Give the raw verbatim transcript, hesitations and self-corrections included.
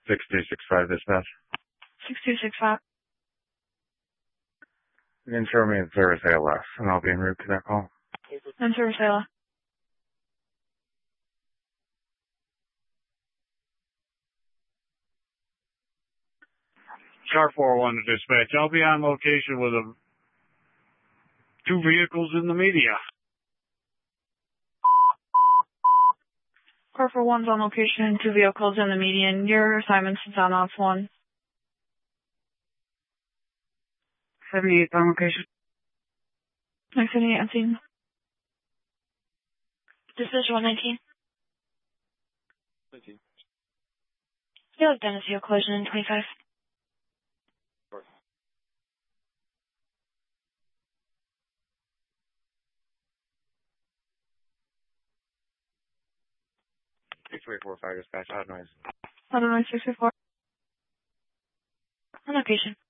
six two six five dispatch. six two six five. You can show me in service A L S, and I'll be en route to that call. In service A L S. Car four one to dispatch. I'll be on location with a, two vehicles in the media. Car four one's on location, two vehicles in the median. Your assignment is on off one. seventy-eight on location. Next seventy-eight on scene. Dispatch one nineteen. nineteen. You have done a seal collision in twenty-five. six three four five dispatch, loud noise. Loud noise six three four. On location.